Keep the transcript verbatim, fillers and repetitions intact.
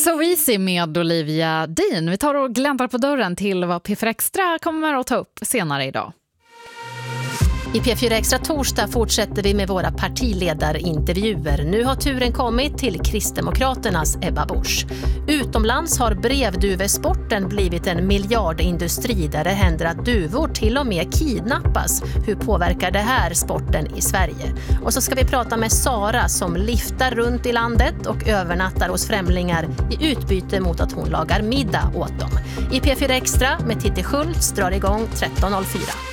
So Easy med Olivia Dean. Vi tar och gläntar på dörren till vad P fyra Extra kommer att ta upp senare idag. I P fyra Extra torsdag fortsätter vi med våra partiledarintervjuer. Nu har turen kommit till Kristdemokraternas Ebba Busch. Utomlands har brevduvesporten blivit en miljardindustri där det händer att duvor till och med kidnappas. Hur påverkar det här sporten i Sverige? Och så ska vi prata med Sara som liftar runt i landet och övernattar hos främlingar i utbyte mot att hon lagar middag åt dem. I P fyra Extra med Titti Schultz drar igång tretton noll fyra.